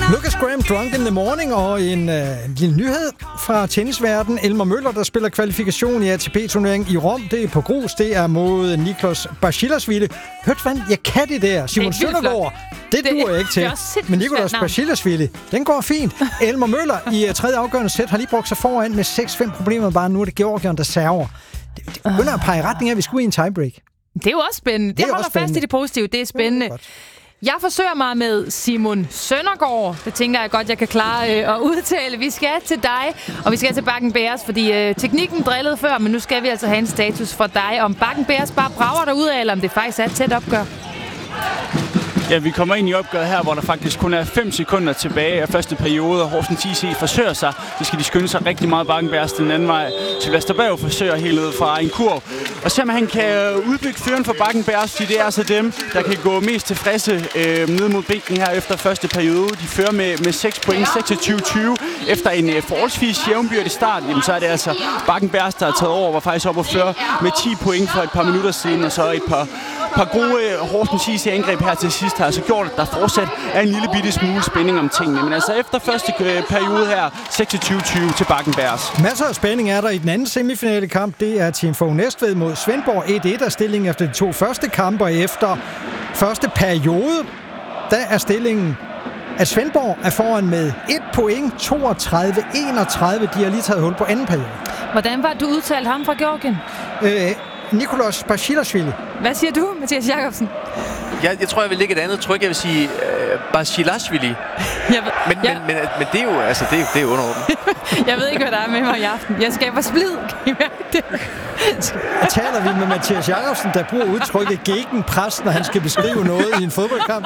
Lucas Graham, Drunk in the Morning, og en lille nyhed fra tennisverdenen. Elmer Møller, der spiller kvalifikation i ATP-turneringen i Rom. Det er på grus. Det er mod Niklos Basilashvili. Hørte hvad? Jeg kan det der. Simon Søndergaard. Det duer jeg ikke til. Men Niklos Basilashvili, den går fint. Elmer Møller i tredje afgørende sæt har lige brugt sig foran med 6-5 problemer. Bare nu er det Georgien, der server. Det begynder at pege i retning af, at vi skulle i en tiebreak. Det er jo også spændende. Det holder fast i det positive. Det er spændende. Jeg forsøger mig med Simon Søndergaard. Det tænker jeg godt, jeg kan klare at udtale. Vi skal til dig, og vi skal til Bakken Bears, fordi teknikken drillede før, men nu skal vi altså have en status for dig. Om Bakken Bears bare brager derudad, eller om det faktisk er et tæt opgør. Ja, vi kommer ind i opgøret her, hvor der faktisk kun er 5 sekunder tilbage af første periode, og Horsens IC forsøger sig. Så skal de skynde sig rigtig meget Bakken Bears den anden vej. Sylvester Berg forsøger helt ned fra en kurv. Og se om han kan udbygge føren for Bakken Bears, fordi det er altså dem, der kan gå mest tilfredse ned mod bænken her efter første periode. De fører med 6 point, 26-20. Efter en forholdsvis jævnbyrdig start, jamen, så er det altså Bakken Bears, der har taget over, var faktisk op og føre med 10 point for et par minutter siden, og så et par gode Horsens IC-angreb her til sidst har altså gjort, at der fortsat er en lille bitte smule spænding om tingene. Men altså efter første periode her, 26-20 til Bakken Bears. Masser af spænding er der i den anden semifinale kamp. Det er Team Fogh Næstved mod Svendborg. 1-1 er stillingen efter de 2 første kampe, og efter første periode, der er stillingen, at Svendborg er foran med 1 point, 32-31. De har lige taget hul på anden periode. Hvordan var du udtalt ham fra Georgien? Niklos Basilashvili. Hvad siger du, Mathias Jacobsen? Jeg tror, jeg vil lægge et andet tryk. Jeg vil sige Basilashvili. Men det er jo, altså, det er underordnet. Jeg ved ikke, hvad der er med mig i aften. Jeg skaber splid. Kan I mærke det? Taler vi med Mathias Jacobsen, der bruger udtrykket gegenpres, når han skal beskrive noget i en fodboldkamp?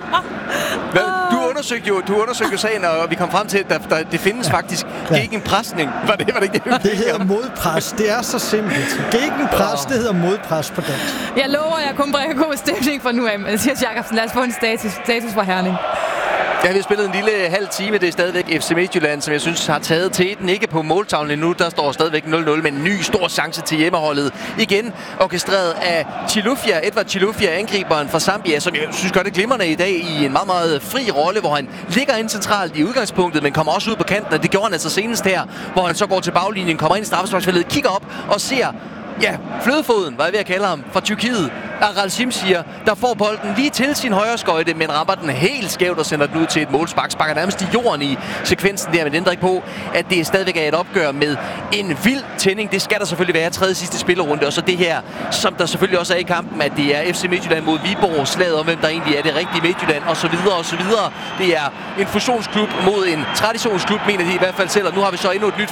Du undersøgte jo sagen, og vi kom frem til, at det findes faktisk gegenpresning. Var det ikke det? Det hedder modpres. Det er så simpelt. Gegenpres, det hedder modpres på dansk. Jeg lover, at jeg kun bringer god stemning fra nu af. Mathias Jacobsen, lad os få en status fra Herning. Ja, vi har spillet en lille halv time. Det er stadigvæk FC Midtjylland, som jeg synes har taget teten. Ikke på måltavlen endnu. Der står stadigvæk 0-0, men en ny stor chance til hjemmeholdet. Igen orkestreret af Chilufya. Edward Chilufya, angriberen fra Zambia, som jeg synes gør det glimrende i dag i en meget, meget fri rolle, hvor han ligger ind centralt i udgangspunktet, men kommer også ud på kanten, og det gjorde han altså senest her, hvor han så går til baglinjen, kommer ind i straffesparksfeltet, kigger op og ser flødefoden, hvad jeg ved at kalde ham, fra Tyrkiet. Aral Simsier, der får bolden lige til sin højre skøjte, men rammer den helt skævt og sender den ud til et målspark. Sparker nærmest i jorden i sekvensen der, men det ændrer ikke på, at det stadigvæk er et opgør med en vild tænding. Det skal der selvfølgelig være tredje sidste spillerunde, og så det her, som der selvfølgelig også er i kampen, at det er FC Midtjylland mod Viborg, slaget om hvem der egentlig er det rigtige Midtjylland, og så videre og så videre. Det er en fusionsklub mod en traditionsklub, mener de i hvert fald selv, og nu har vi så endnu et nyt